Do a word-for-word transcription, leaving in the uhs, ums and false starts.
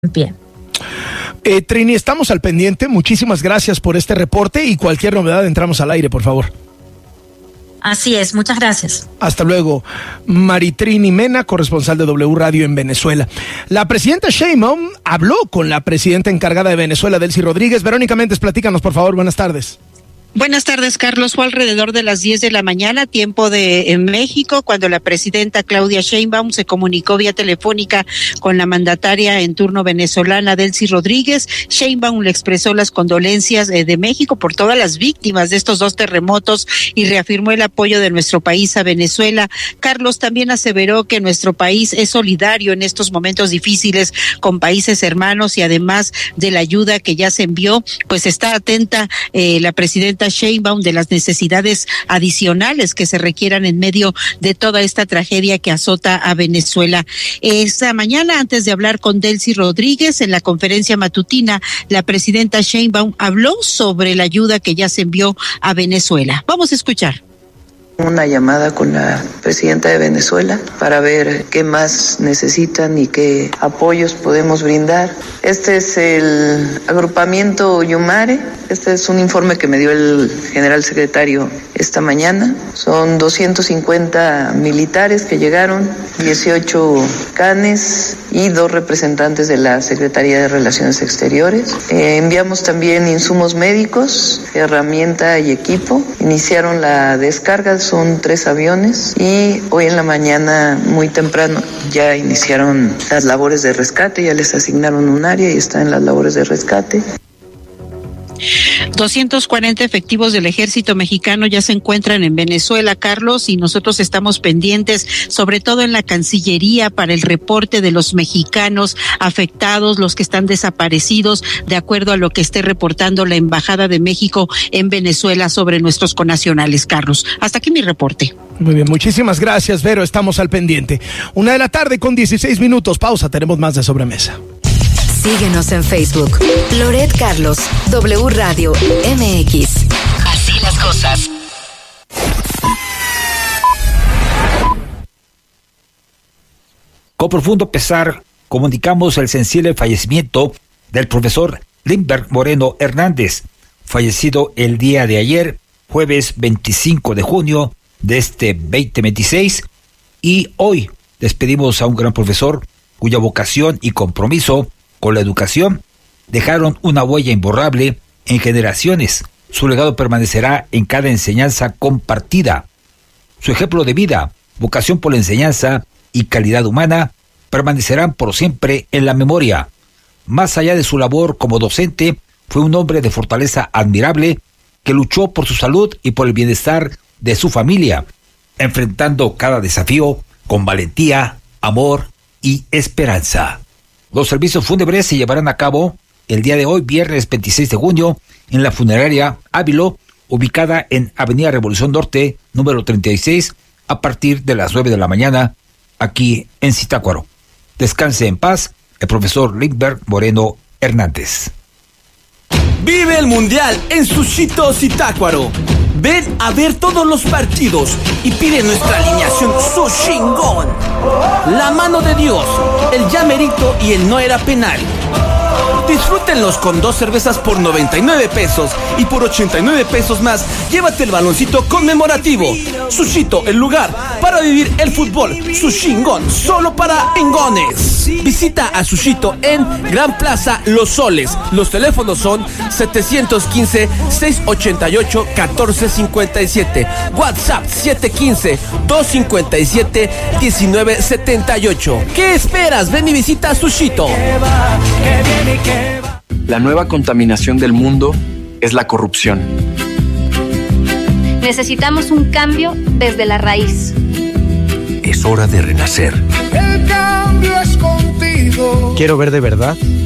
pie. Eh, Trini, estamos al pendiente. Muchísimas gracias por este reporte y cualquier novedad entramos al aire, por favor. Así es, muchas gracias. Hasta luego. Maritrini Mena, corresponsal de W Radio en Venezuela. La presidenta Sheinbaum habló con la presidenta encargada de Venezuela, Delcy Rodríguez. Verónica Méndez, platícanos, por favor. Buenas tardes. Buenas tardes, Carlos. Fue alrededor de las diez de la mañana, tiempo de en México, cuando la presidenta Claudia Sheinbaum se comunicó vía telefónica con la mandataria en turno venezolana, Delcy Rodríguez. Sheinbaum le expresó las condolencias eh, de México por todas las víctimas de estos dos terremotos y reafirmó el apoyo de nuestro país a Venezuela. Carlos también aseveró que nuestro país es solidario en estos momentos difíciles con países hermanos y además de la ayuda que ya se envió, pues está atenta eh, la presidenta Sheinbaum de las necesidades adicionales que se requieran en medio de toda esta tragedia que azota a Venezuela. Esta mañana, antes de hablar con Delcy Rodríguez en la conferencia matutina, la presidenta Sheinbaum habló sobre la ayuda que ya se envió a Venezuela. Vamos a escuchar. Una llamada con la presidenta de Venezuela para ver qué más necesitan y qué apoyos podemos brindar. Este es el agrupamiento Yumare. Este es un informe que me dio el general secretario esta mañana. Son doscientos cincuenta militares que llegaron, dieciocho canes y dos representantes de la Secretaría de Relaciones Exteriores. Eh, enviamos también insumos médicos, herramienta y equipo. Iniciaron la descarga. Son tres aviones y hoy en la mañana muy temprano ya iniciaron las labores de rescate, ya les asignaron un área y están en las labores de rescate. doscientos cuarenta efectivos del ejército mexicano ya se encuentran en Venezuela, Carlos, y nosotros estamos pendientes, sobre todo en la Cancillería, para el reporte de los mexicanos afectados, los que están desaparecidos, de acuerdo a lo que esté reportando la Embajada de México en Venezuela sobre nuestros connacionales, Carlos. Hasta aquí mi reporte. Muy bien, muchísimas gracias, Vero, estamos al pendiente. Una de la tarde con dieciséis minutos, pausa, tenemos más de Sobremesa. Síguenos en Facebook, Loret Carlos, W Radio M X. Así las cosas. Con profundo pesar, comunicamos el sensible fallecimiento del profesor Lindbergh Moreno Hernández, fallecido el día de ayer, jueves veinticinco de junio de este veinte veintiséis, y hoy despedimos a un gran profesor cuya vocación y compromiso con la educación dejaron una huella imborrable en generaciones. Su legado permanecerá en cada enseñanza compartida. Su ejemplo de vida, vocación por la enseñanza y calidad humana permanecerán por siempre en la memoria. Más allá de su labor como docente, fue un hombre de fortaleza admirable que luchó por su salud y por el bienestar de su familia, enfrentando cada desafío con valentía, amor y esperanza. Los servicios fúnebres se llevarán a cabo el día de hoy, viernes veintiséis de junio, en la funeraria Ávilo, ubicada en Avenida Revolución Norte, número treinta y seis, a partir de las nueve de la mañana, aquí en Zitácuaro. Descanse en paz el profesor Lindbergh Moreno Hernández. Vive el Mundial en Sushito Zitácuaro. Ven a ver todos los partidos y pide nuestra alineación Sushingón. La mano de Dios, el llamerito y el no era penal. Disfrútenlos con dos cervezas por noventa y nueve pesos y por ochenta y nueve pesos más, llévate el baloncito conmemorativo. Sushito, el lugar para vivir el fútbol. Sushingón, solo para engones. Visita a Sushito en Gran Plaza Los Soles. Los teléfonos son setecientos quince, seiscientos ochenta y ocho, catorce cincuenta y siete. WhatsApp siete quince, doscientos cincuenta y siete, diecinueve setenta y ocho. ¿Qué esperas? Ven y visita Sushito. La nueva contaminación del mundo es la corrupción. Necesitamos un cambio desde la raíz. Es hora de renacer. El cambio es contigo. Quiero ver de verdad